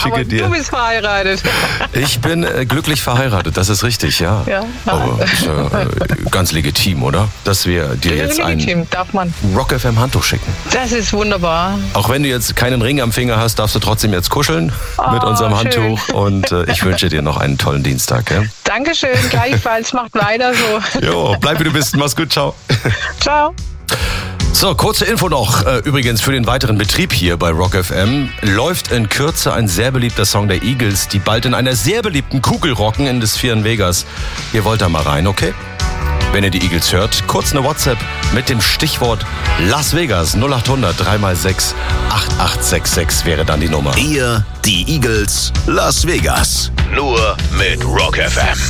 schicke dir. Du bist verheiratet. Ich bin glücklich verheiratet, das ist richtig, ja. Aber ist ganz legitim, oder? Dass wir dir jetzt ein darf man. Rock FM Handtuch schicken. Das ist wunderbar. Auch wenn du jetzt keinen Ring am Finger hast, darfst du trotzdem jetzt kuscheln mit unserem Handtuch. Und ich wünsche dir noch einen tollen Dienstag. Ja? Dankeschön, gleichfalls. Macht weiter so. Jo, bleib wie du bist. Mach's gut, ciao. Ciao. So, kurze Info noch, übrigens für den weiteren Betrieb hier bei Rock FM. Läuft in Kürze ein sehr beliebter Song der Eagles, die bald in einer sehr beliebten Kugel rocken in des Vieren Vegas. Ihr wollt da mal rein, okay? Wenn ihr die Eagles hört, kurz eine WhatsApp mit dem Stichwort Las Vegas 0800 3x6 8866 wäre dann die Nummer. Ihr, die Eagles, Las Vegas. Nur mit Rock FM.